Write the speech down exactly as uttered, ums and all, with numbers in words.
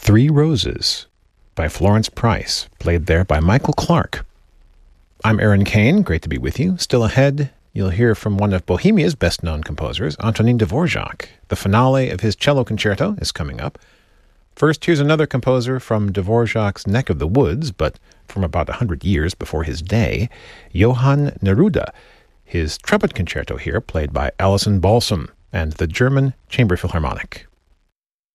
Three Roses by Florence Price, played there by Michael Clark. I'm Aaron Kane, great to be with you. Still ahead, you'll hear from one of Bohemia's best-known composers, Antonin Dvorak. The finale of his cello concerto is coming up. First, here's another composer from Dvorak's neck of the woods, but from about a hundred years before his day, Johann Neruda. His trumpet concerto here, played by Alison Balsam and the German Chamber Philharmonic.